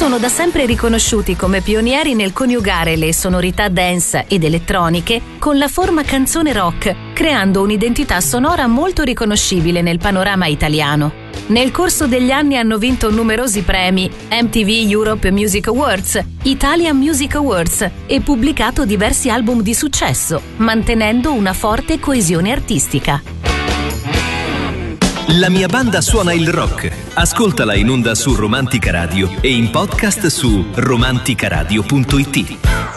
sono da sempre riconosciuti come pionieri nel coniugare le sonorità dance ed elettroniche con la forma canzone rock, creando un'identità sonora molto riconoscibile nel panorama italiano. Nel corso degli anni hanno vinto numerosi premi, MTV Europe Music Awards, Italian Music Awards e pubblicato diversi album di successo, mantenendo una forte coesione artistica. La mia banda suona il rock. Ascoltala in onda su Romantica Radio e in podcast su romanticaradio.it.